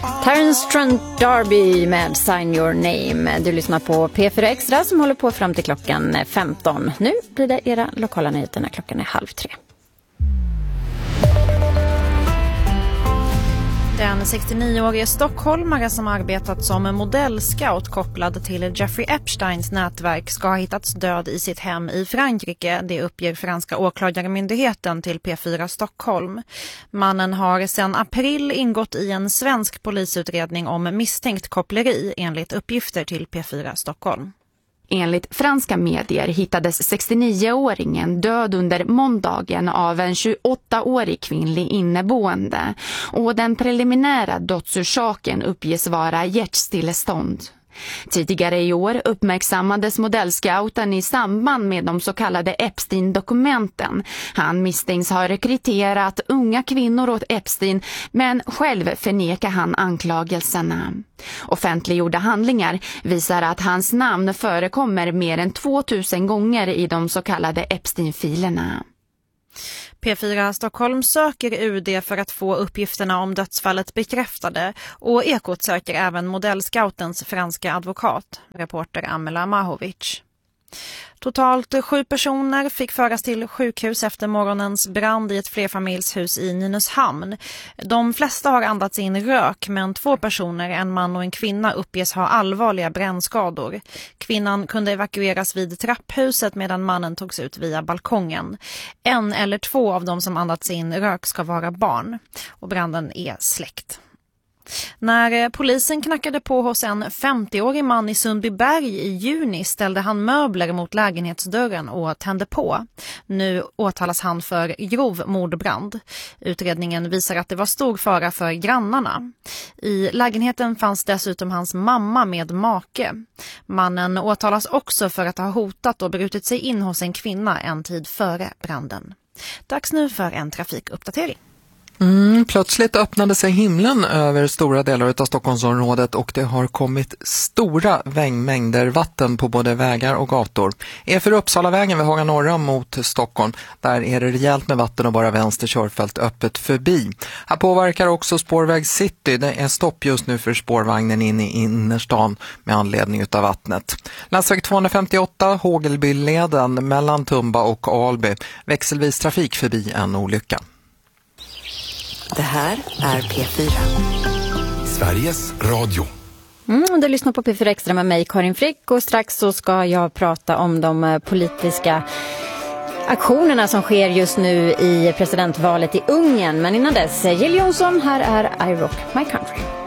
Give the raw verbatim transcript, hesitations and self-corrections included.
Terence Trent D'Arby med Sign Your Name. Du lyssnar på P fyra Extra som håller på fram till klockan femton. Nu blir det era lokala nyheter när klockan är halv tre. Den sextionio-årige stockholmare som arbetat som modellscout kopplad till Jeffrey Epsteins nätverk ska ha hittats död i sitt hem i Frankrike. Det uppger franska åklagarmyndigheten till P fyra Stockholm. Mannen har sedan april ingått i en svensk polisutredning om misstänkt koppleri enligt uppgifter till P fyra Stockholm. Enligt franska medier hittades sextionio-åringen död under måndagen av en tjugoåttaårig kvinnlig inneboende och den preliminära dödsorsaken uppges vara hjärtstillestånd. Tidigare i år uppmärksammades modellscouten i samband med de så kallade Epstein-dokumenten. Han misstänks ha rekryterat unga kvinnor åt Epstein, men själv förnekar han anklagelserna. Offentliggjorda handlingar visar att hans namn förekommer mer än tvåtusen gånger i de så kallade Epstein-filerna. P fyra Stockholm söker U D för att få uppgifterna om dödsfallet bekräftade och Ekot söker även modellscoutens franska advokat, reporter Amela Mahovic. Totalt sju personer fick föras till sjukhus efter morgonens brand i ett flerfamiljshus i Nynäshamn. De flesta har andats in rök, men två personer, en man och en kvinna, uppges ha allvarliga brännskador. Kvinnan kunde evakueras vid trapphuset medan mannen togs ut via balkongen. En eller två av dem som andats in rök ska vara barn och branden är släckt. När polisen knackade på hos en femtioårig man i Sundbyberg i juni ställde han möbler mot lägenhetsdörren och tände på. Nu åtalas han för grov mordbrand. Utredningen visar att det var stor fara för grannarna. I lägenheten fanns dessutom hans mamma med make. Mannen åtalas också för att ha hotat och brutit sig in hos en kvinna en tid före branden. Dags nu för en trafikuppdatering. Mm, plötsligt öppnade sig himlen över stora delar av Stockholmsområdet och det har kommit stora mängder vatten på både vägar och gator. Är för Uppsalavägen vid Haga Norra mot Stockholm, där är det rejält med vatten och bara vänster körfält öppet förbi. Här påverkar också Spårväg City. Det är stopp just nu för spårvagnen in i innerstan med anledning av vattnet. Landsväg tvåhundrafemtioåtta, Hågelbyleden mellan Tumba och Alby. Växelvis trafik förbi en olycka. Det här är P fyra. Sveriges Radio. Mm, du lyssnar på P fyra Extra med mig, Karin Frick, och strax så ska jag prata om de politiska aktionerna som sker just nu i presidentvalet i Ungern. Men innan dess, Jill Johnson, här är I Rock My Country.